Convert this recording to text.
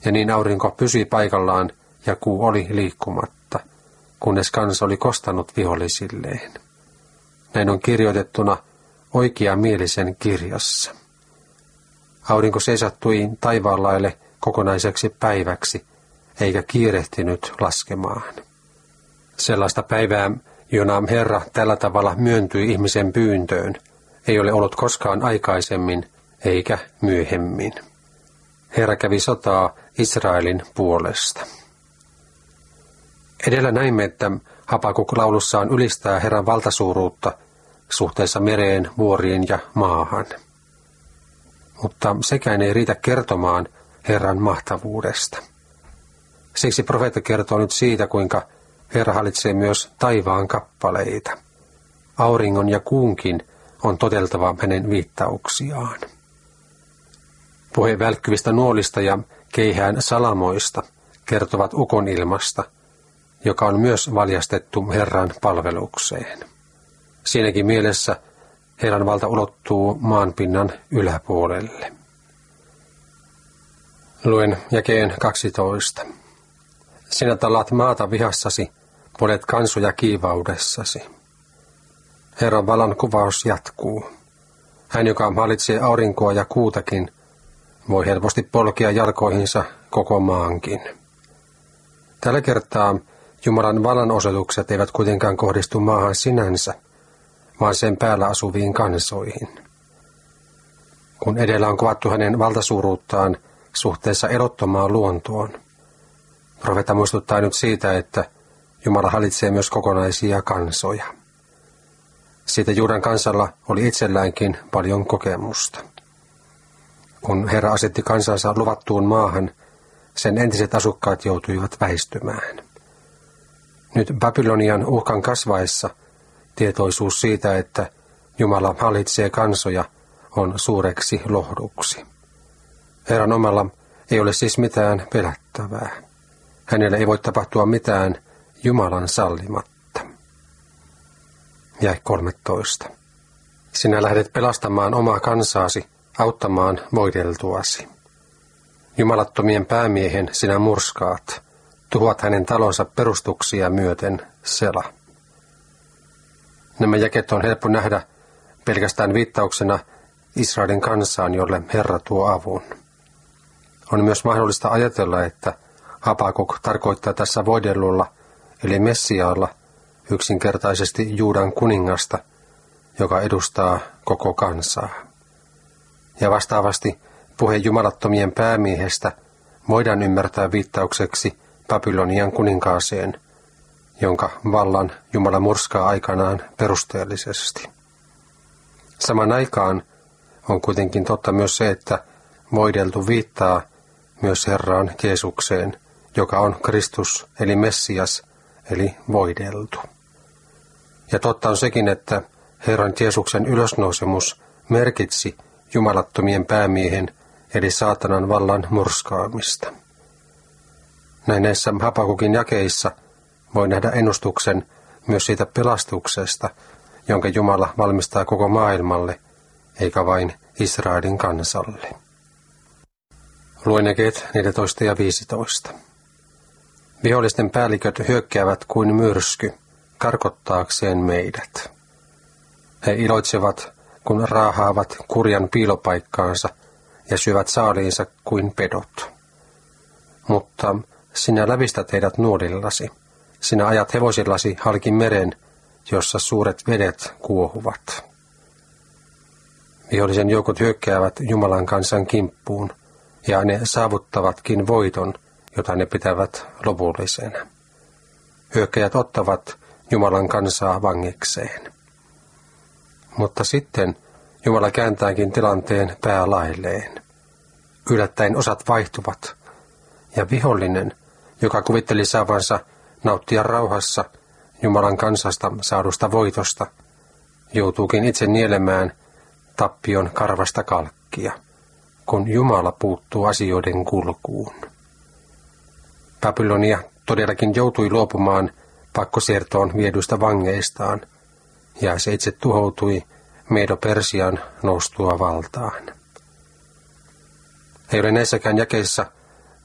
ja niin aurinko pysyi paikallaan ja kuu oli liikkumatta, kunnes kansa oli kostanut vihollisilleen. Näin on kirjoitettuna oikeamielisen kirjassa. Aurinko seisattui taivaanlaelle kokonaiseksi päiväksi, eikä kiirehtinyt laskemaan. Sellaista päivää, jona Herra tällä tavalla myöntyi ihmisen pyyntöön, ei ole ollut koskaan aikaisemmin eikä myöhemmin. Herra kävi sotaa Israelin puolesta. Edellä näimme, että Habakuk laulussaan ylistää Herran valtasuuruutta suhteessa mereen, vuoriin ja maahan. Mutta sekään ei riitä kertomaan Herran mahtavuudesta. Siksi profeetta kertoo nyt siitä, kuinka Herra hallitsee myös taivaan kappaleita. Auringon ja kuunkin on toteltava hänen viittauksiaan. Puhe välkkyvistä nuolista ja keihään salamoista kertovat ukonilmasta, joka on myös valjastettu Herran palvelukseen. Siinäkin mielessä Herran valta ulottuu maanpinnan yläpuolelle. Luen jakeen 12. Sinä tallaat maata vihassasi, polet kansoja kiivaudessasi. Herran vallan kuvaus jatkuu. Hän, joka hallitsee aurinkoa ja kuutakin, voi helposti polkea jalkoihinsa koko maankin. Tällä kertaa Jumalan vallanosoitukset eivät kuitenkaan kohdistu maahan sinänsä, vaan sen päällä asuviin kansoihin. Kun edellä on kuvattu hänen valtasuuruuttaan suhteessa elottomaan luontoon, profeetta muistuttaa nyt siitä, että Jumala hallitsee myös kokonaisia kansoja. Siitä Juudan kansalla oli itselläänkin paljon kokemusta. Kun Herra asetti kansansa luvattuun maahan, sen entiset asukkaat joutuivat väistymään. Nyt Babylonian uhkan kasvaessa tietoisuus siitä, että Jumala hallitsee kansoja, on suureksi lohduksi. Herran omalla ei ole siis mitään pelättävää. Hänelle ei voi tapahtua mitään Jumalan sallimatta. Jae 13. Sinä lähdet pelastamaan omaa kansaasi, auttamaan voideltuasi. Jumalattomien päämiehen sinä murskaat, tuhoat hänen talonsa perustuksia myöten, Sela. Nämä jakeet on helppo nähdä pelkästään viittauksena Israelin kansaan, jolle Herra tuo avun. On myös mahdollista ajatella, että Habakuk tarkoittaa tässä voidellulla, eli Messiaalla, yksinkertaisesti Juudan kuningasta, joka edustaa koko kansaa. Ja vastaavasti puhe jumalattomien päämiehestä voidaan ymmärtää viittaukseksi Babylonian kuninkaaseen, jonka vallan Jumala murskaa aikanaan perusteellisesti. Saman aikaan on kuitenkin totta myös se, että voideltu viittaa myös Herraan Jeesukseen, joka on Kristus eli Messias eli voideltu. Ja totta on sekin, että Herran Jeesuksen ylösnousemus merkitsi jumalattomien päämiehen eli saatanan vallan murskaamista. Näin näissä Habakukin jakeissa voi nähdä ennustuksen myös siitä pelastuksesta, jonka Jumala valmistaa koko maailmalle, eikä vain Israelin kansalle. Luen jakeet 14 ja 15. Vihollisten päälliköt hyökkäävät kuin myrsky, karkottaakseen meidät. He iloitsevat, kun raahaavat kurjan piilopaikkaansa ja syövät saaliinsa kuin pedot. Mutta sinä lävistät heidät nuolillasi. Sinä ajat hevosillasi halki meren, jossa suuret vedet kuohuvat. Vihollisen joukot hyökkäävät Jumalan kansan kimppuun, ja ne saavuttavatkin voiton, jota ne pitävät lopullisena. Hyökkäjät ottavat Jumalan kansaa vangikseen. Mutta sitten Jumala kääntääkin tilanteen päälailleen. Yllättäen osat vaihtuvat, ja vihollinen, joka kuvitteli saavansa nauttia rauhassa Jumalan kansasta saadusta voitosta, joutuukin itse nielemään tappion karvasta kalkkia, kun Jumala puuttuu asioiden kulkuun. Babylonia todellakin joutui luopumaan pakkosiirtoon viedyistä vangeistaan, ja se itse tuhoutui Medo-Persian noustua valtaan. Ei ole näissäkään jakeissa